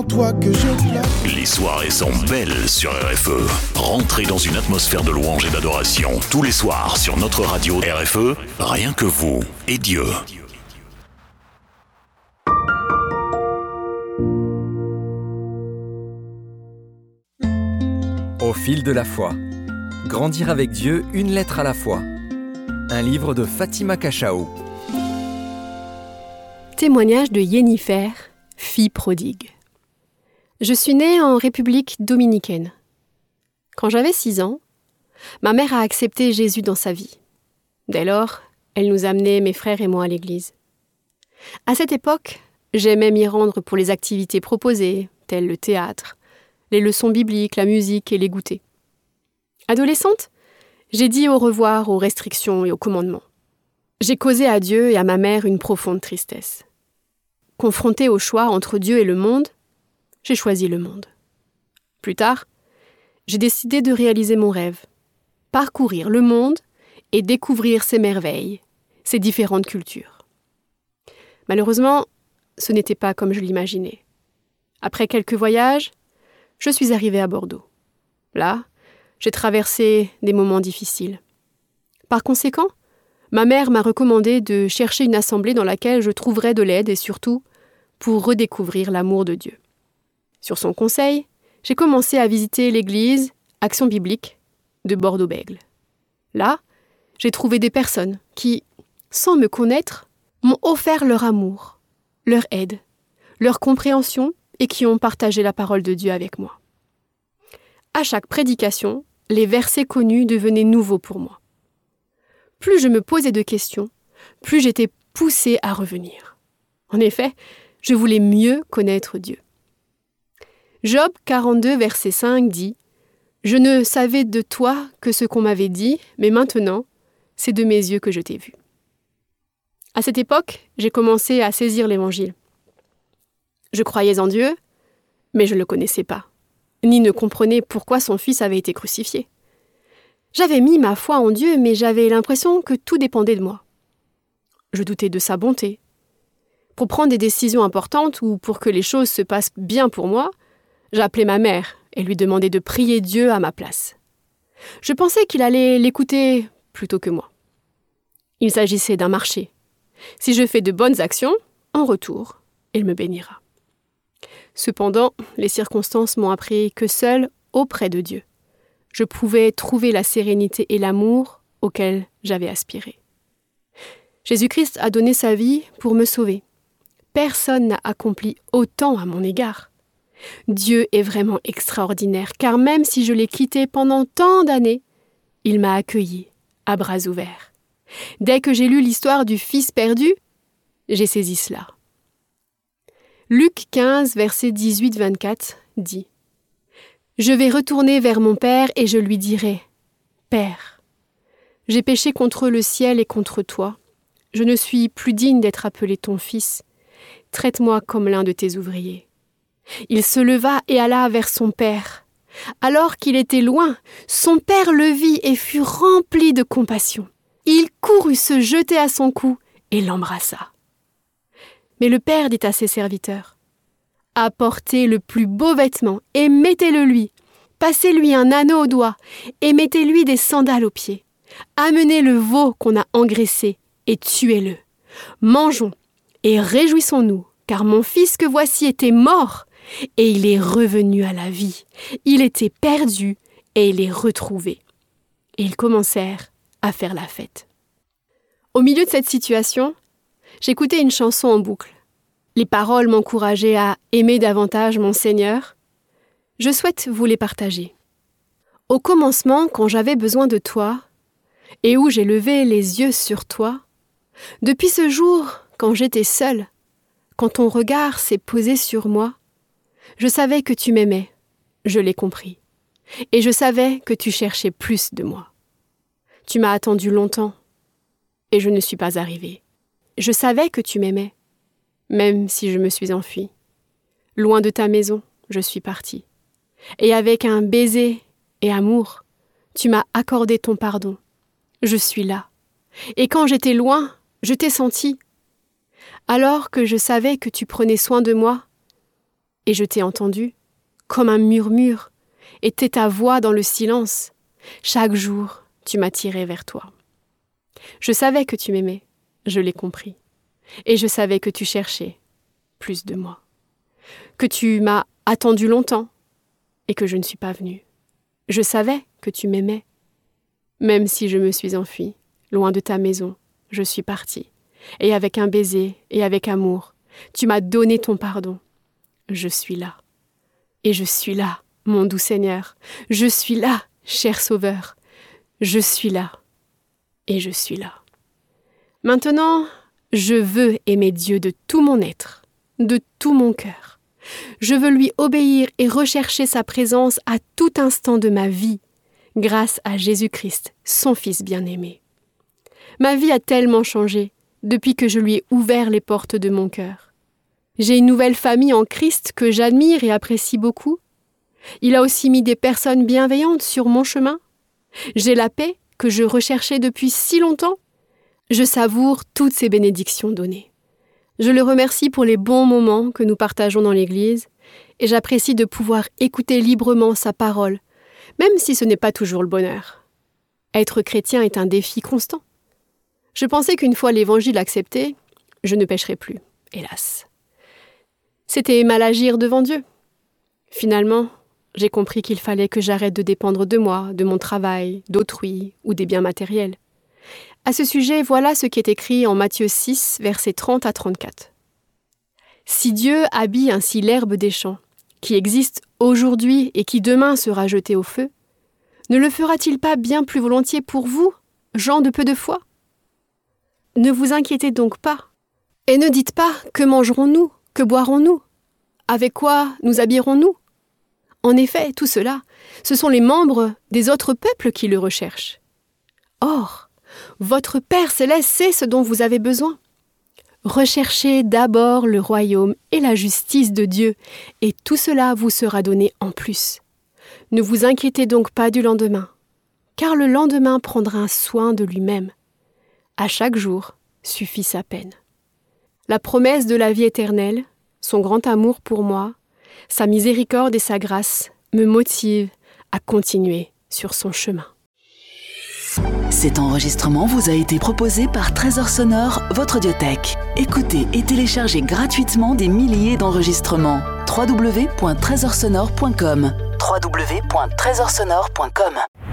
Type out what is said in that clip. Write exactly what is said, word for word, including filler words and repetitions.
Toi que je plaque. Les soirées sont belles sur R F E. Rentrez dans une atmosphère de louange et d'adoration. Tous les soirs sur notre radio R F E, rien que vous et Dieu. Au fil de la foi. Grandir avec Dieu, une lettre à la fois. Un livre de Fatima Cachao. Témoignage de Yennifer, fille prodigue. Je suis née en République dominicaine. Quand j'avais six ans, ma mère a accepté Jésus dans sa vie. Dès lors, elle nous amenait, mes frères et moi, à l'église. À cette époque, j'aimais m'y rendre pour les activités proposées, telles le théâtre, les leçons bibliques, la musique et les goûters. Adolescente, j'ai dit au revoir aux restrictions et aux commandements. J'ai causé à Dieu et à ma mère une profonde tristesse. Confrontée au choix entre Dieu et le monde, j'ai choisi le monde. Plus tard, j'ai décidé de réaliser mon rêve, parcourir le monde et découvrir ses merveilles, ses différentes cultures. Malheureusement, ce n'était pas comme je l'imaginais. Après quelques voyages, je suis arrivée à Bordeaux. Là, j'ai traversé des moments difficiles. Par conséquent, ma mère m'a recommandé de chercher une assemblée dans laquelle je trouverais de l'aide et surtout pour redécouvrir l'amour de Dieu. Sur son conseil, j'ai commencé à visiter l'église Action biblique de Bordeaux-Bègles. Là, j'ai trouvé des personnes qui, sans me connaître, m'ont offert leur amour, leur aide, leur compréhension et qui ont partagé la parole de Dieu avec moi. À chaque prédication, les versets connus devenaient nouveaux pour moi. Plus je me posais de questions, plus j'étais poussée à revenir. En effet, je voulais mieux connaître Dieu. Job quarante-deux, verset cinq dit « Je ne savais de toi que ce qu'on m'avait dit, mais maintenant, c'est de mes yeux que je t'ai vu. » À cette époque, j'ai commencé à saisir l'Évangile. Je croyais en Dieu, mais je ne le connaissais pas, ni ne comprenais pourquoi son fils avait été crucifié. J'avais mis ma foi en Dieu, mais j'avais l'impression que tout dépendait de moi. Je doutais de sa bonté. Pour prendre des décisions importantes ou pour que les choses se passent bien pour moi, j'appelais ma mère et lui demandais de prier Dieu à ma place. Je pensais qu'il allait l'écouter plutôt que moi. Il s'agissait d'un marché. Si je fais de bonnes actions, en retour, il me bénira. Cependant, les circonstances m'ont appris que seul, auprès de Dieu, je pouvais trouver la sérénité et l'amour auxquels j'avais aspiré. Jésus-Christ a donné sa vie pour me sauver. Personne n'a accompli autant à mon égard. Dieu est vraiment extraordinaire, car même si je l'ai quitté pendant tant d'années, il m'a accueilli à bras ouverts. Dès que j'ai lu l'histoire du Fils perdu, j'ai saisi cela. Luc quinze, verset dix-huit à vingt-quatre dit « Je vais retourner vers mon Père et je lui dirai « Père, j'ai péché contre le ciel et contre toi. Je ne suis plus digne d'être appelé ton fils. Traite-moi comme l'un de tes ouvriers. » Il se leva et alla vers son père. Alors qu'il était loin, son père le vit et fut rempli de compassion. Il courut se jeter à son cou et l'embrassa. Mais le père dit à ses serviteurs, « Apportez le plus beau vêtement et mettez-le lui. Passez-lui un anneau au doigt et mettez-lui des sandales aux pieds. Amenez le veau qu'on a engraissé et tuez-le. Mangeons et réjouissons-nous, car mon fils que voici était mort, et il est revenu à la vie. Il était perdu et il est retrouvé. » Et ils commencèrent à faire la fête. Au milieu de cette situation, j'écoutais une chanson en boucle. Les paroles m'encourageaient à aimer davantage mon Seigneur. Je souhaite vous les partager. Au commencement, quand j'avais besoin de toi, et où j'ai levé les yeux sur toi, depuis ce jour, quand j'étais seule, quand ton regard s'est posé sur moi, je savais que tu m'aimais, je l'ai compris, et je savais que tu cherchais plus de moi. Tu m'as attendu longtemps, et je ne suis pas arrivée. Je savais que tu m'aimais, même si je me suis enfuie. Loin de ta maison, je suis partie. Et avec un baiser et amour, tu m'as accordé ton pardon. Je suis là. Et quand j'étais loin, je t'ai senti. Alors que je savais que tu prenais soin de moi, Et je t'ai entendu, comme un murmure, était ta voix dans le silence. Chaque jour, tu m'as tiré vers toi. Je savais que tu m'aimais, je l'ai compris. Et je savais que tu cherchais plus de moi. Que tu m'as attendu longtemps et que je ne suis pas venue. Je savais que tu m'aimais. Même si je me suis enfuie, loin de ta maison, je suis partie. Et avec un baiser et avec amour, tu m'as donné ton pardon. Je suis là. Et je suis là, mon doux Seigneur. Je suis là, cher Sauveur. Je suis là. Et je suis là. Maintenant, je veux aimer Dieu de tout mon être, de tout mon cœur. Je veux lui obéir et rechercher sa présence à tout instant de ma vie, grâce à Jésus-Christ, son Fils bien-aimé. Ma vie a tellement changé depuis que je lui ai ouvert les portes de mon cœur. J'ai une nouvelle famille en Christ que j'admire et apprécie beaucoup. Il a aussi mis des personnes bienveillantes sur mon chemin. J'ai la paix que je recherchais depuis si longtemps. Je savoure toutes ces bénédictions données. Je le remercie pour les bons moments que nous partageons dans l'Église et j'apprécie de pouvoir écouter librement sa parole, même si ce n'est pas toujours le bonheur. Être chrétien est un défi constant. Je pensais qu'une fois l'Évangile accepté, je ne pécherais plus, hélas. C'était mal agir devant Dieu. Finalement, j'ai compris qu'il fallait que j'arrête de dépendre de moi, de mon travail, d'autrui ou des biens matériels. À ce sujet, voilà ce qui est écrit en Matthieu six, versets trente à trente-quatre. « Si Dieu habille ainsi l'herbe des champs, qui existe aujourd'hui et qui demain sera jetée au feu, ne le fera-t-il pas bien plus volontiers pour vous, gens de peu de foi ? Ne vous inquiétez donc pas, et ne dites pas « Que mangerons-nous ? Que boirons-nous ? Avec quoi nous habillerons-nous » En effet, tout cela, ce sont les membres des autres peuples qui le recherchent. Or, votre Père céleste sait ce dont vous avez besoin. Recherchez d'abord le royaume et la justice de Dieu, et tout cela vous sera donné en plus. Ne vous inquiétez donc pas du lendemain, car le lendemain prendra soin de lui-même. À chaque jour suffit sa peine. La promesse de la vie éternelle, son grand amour pour moi, sa miséricorde et sa grâce me motivent à continuer sur son chemin. Cet enregistrement vous a été proposé par Trésor Sonore, votre audiothèque. Écoutez et téléchargez gratuitement des milliers d'enregistrements. w w w point trésor sonore point com w w w point trésor sonore point com